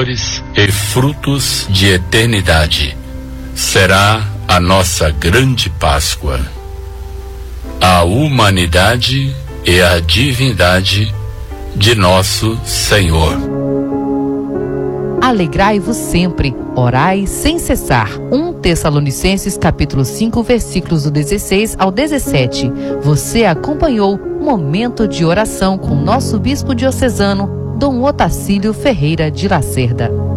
flores e frutos de eternidade. Será a nossa grande Páscoa. A humanidade e a divindade de nosso Senhor. Alegrai-vos sempre, orai sem cessar. 1 Tessalonicenses capítulo 5, versículos do 16 ao 17. Você acompanhou Momento de Oração com nosso bispo diocesano, Dom Otacílio Ferreira de Lacerda.